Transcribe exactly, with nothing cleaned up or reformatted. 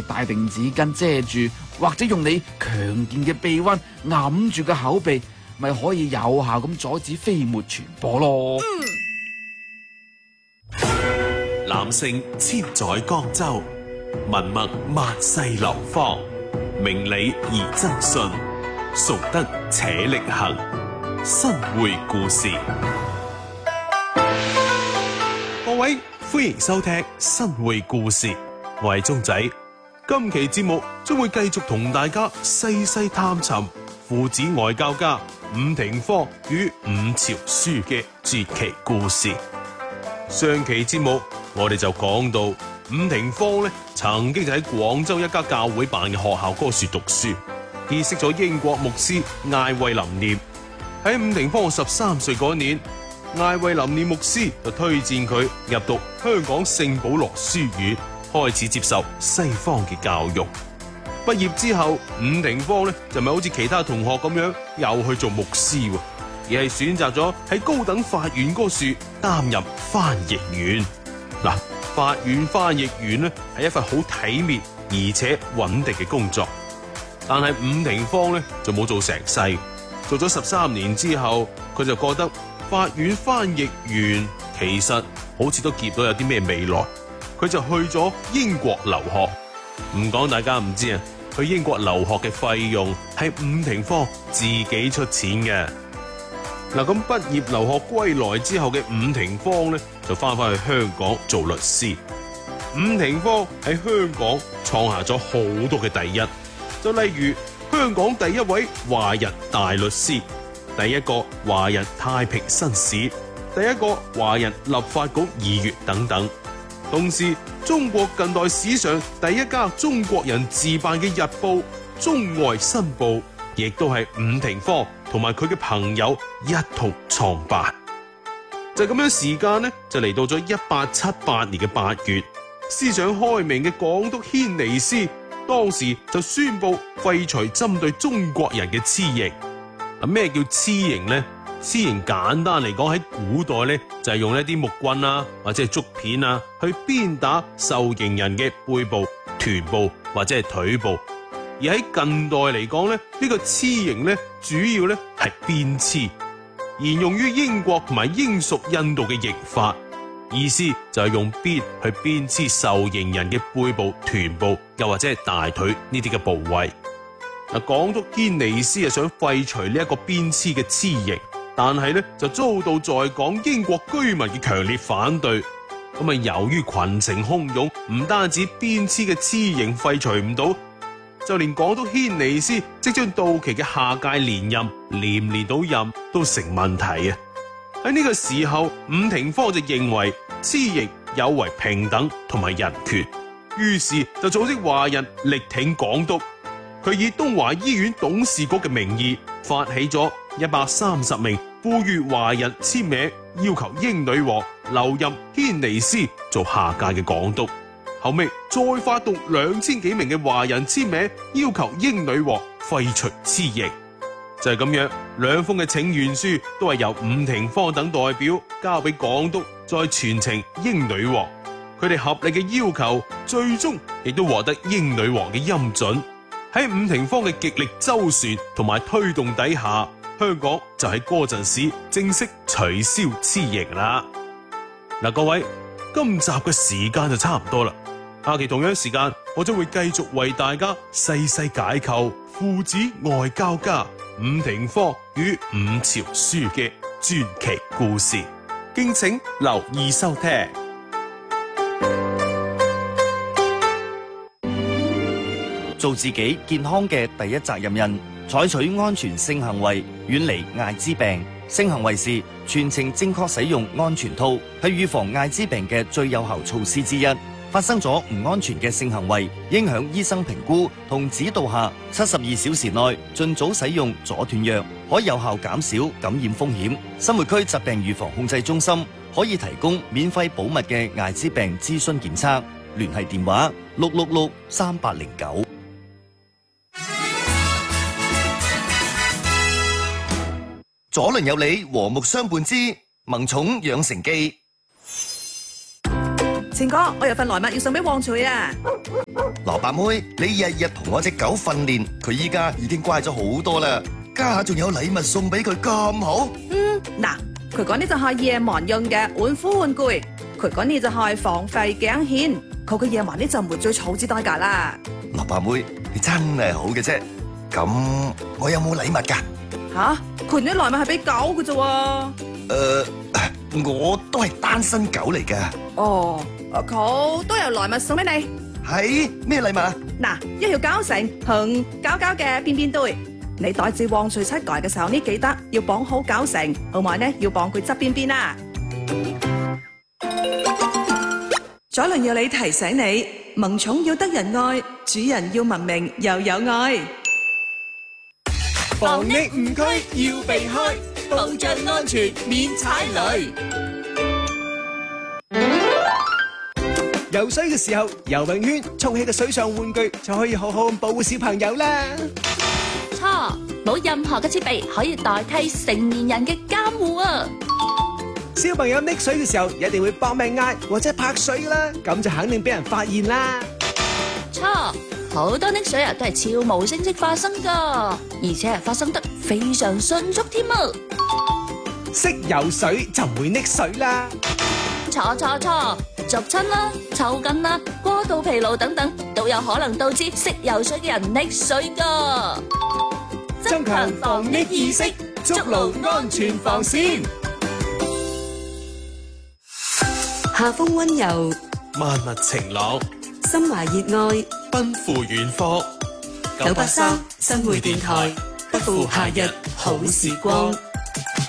帶定紙巾遮住，或者用你強健嘅臂彎揞住個口鼻，咪可以有效咁阻止飛沫傳播咯。 男性千載江州，文墨萬世流芳，明理而爭信，崇德且力行。新會故事，各位歡迎收聽新會故事，我係鐘仔。今期節目將會繼續同大家細細探尋父子外交家伍廷芳與伍朝樞嘅傳奇故事。上期節目我哋就講到伍廷芳咧，曾經就喺廣州一家教會辦嘅學校嗰處讀書，結識咗英國牧師艾惠林念。喺伍廷芳十三歲嗰年，艾惠林念牧師就推薦佢入讀香港聖保羅書院，開始接受西方嘅教育。畢業之後，伍廷芳咧就唔係好似其他同學咁樣又去做牧師，而係選擇咗喺高等法院嗰處擔任翻譯員。嗱，法院翻譯員咧係一份好體面而且穩定嘅工作，但係伍廷芳咧就冇做成世。做咗十三年之後，佢就覺得法院翻譯員其實好似都見到有啲咩未來，佢就去咗英國留學。唔講大家唔知啊，去英國留學嘅費用係伍廷芳自己出錢嘅。嗱，咁畢業留學歸來之後嘅伍廷芳咧，就翻返去香港做律師。伍廷芳喺香港創下咗好多嘅第一，就例如香港第一位華人大律師，第一個華人太平紳士，第一個華人立法局議員等等。同時，中國近代史上第一家中國人自辦嘅日報《中外新報》，亦都係伍廷芳同埋佢嘅朋友一同創辦。就咁樣，時間呢就嚟到咗一八七八年嘅八月，思想開明嘅港督軒尼詩當時就宣布廢除針對中國人嘅笞刑。嗱，咩叫笞刑呢？笞刑簡單嚟講，喺古代咧就係用一啲木棍啊或者係竹片啊去鞭打受刑人嘅背部、臀部或者係腿部。而喺近代嚟講咧，呢個笞刑咧主要咧係鞭笞，沿用於英國同埋英屬印度嘅刑法。意思就係用鞭去鞭笞受刑人嘅背部、臀部，又或者係大腿呢啲嘅部位。嗱，港督軒尼詩啊想廢除呢一個鞭笞嘅笞刑，但係咧就遭到在港英國居民嘅強烈反對。咁啊，由於群情洶湧，唔單止鞭笞嘅笞刑廢除唔到，就連港督軒尼詩即將到期嘅下屆連任，連唔連到任都成問題啊！喺呢個時候，伍廷芳就認為笞刑有違平等同埋人權，於是就組織華人力挺港督。佢以東華醫院董事局嘅名義發起咗一百三十名呼籲華人簽名，要求英女王留任軒尼詩做下屆嘅港督。後尾再發動兩千幾名嘅華人簽名，要求英女王廢除笞刑。就係咁樣，兩封嘅請願書都係由伍廷芳等代表交俾港督，再傳呈英女王。佢哋合理嘅要求，最終亦都獲得英女王嘅欽准。喺伍廷芳嘅極力周旋同埋推動底下，香港就喺嗰陣時正式取消笞刑啦。嗱，各位，今集嘅時間就差唔多啦。下期同樣時間，我將會繼續為大家細細解構父子外交家伍廷芳與伍朝樞嘅傳奇故事，敬請留意收聽。 做自己健康嘅第一責任人，採取安全性行為，遠離艾滋病。性行為時全程正確使用安全套，係預防艾滋病嘅最有效措施之一。發生咗唔安全嘅性行為，應響醫生評估同指導下，七十二小時內盡早使用阻斷藥，可有效減少感染風險。生活區疾病預防控制中心可以提供免費保密嘅艾滋病諮詢檢測，聯繫電話六六六三八零九。左鄰右里和睦相伴之萌寵養成記。 晴哥，我有份禮物要送俾旺財啊！ 蘿蔔妹，你日日同我隻狗訓練，佢依家已經乖咗好多啦，家下仲有禮物送俾佢咁好。 嗯，嗱，佢講呢就係夜晚用嘅玩虎玩具，佢講呢就係防吠頸線，佢嘅夜晚呢就唔會最草之代價啦。 蘿蔔妹，你真係好嘅啫。咁我有冇禮物㗎？ 吓，佢啲禮物係俾狗嘅啫喎。 誒，我都係單身狗嚟㗎。 哦，佢都有禮物送俾你。 係咩禮物啊？ 嗱，一條膠繩同膠膠嘅邊邊堆，你帶住旺財出街嘅時候呢，記得要綁好膠繩，同埋呢要綁佢側邊邊啦。左鄰右里提醒你，萌寵要得人愛，主人要文明又有愛。 防疫誤區要避開，保障安全免踩雷。游水嘅時候，游泳圈充氣嘅水上玩具就可以好好咁保護小朋友啦。 錯，冇任何嘅設備可以代替成年人嘅監護啊！ 小朋友溺水嘅時候，一定會搏命嗌或者拍水啦，咁就肯定俾人發現啦。 錯，好多溺水啊都係悄無聲息發生噶，而且係發生得非常迅速添啊！ 識游水就唔會溺水啦。 錯錯錯，逐親啦、抽筋啦、過度疲勞等等，都有可能導致識游水嘅人溺水噶。 增強防溺意識，築牢安全防線。 夏風溫柔， 萬物晴朗， 心懷熱愛， 奔赴遠方。 九八三新會電台，不負夏日好時光。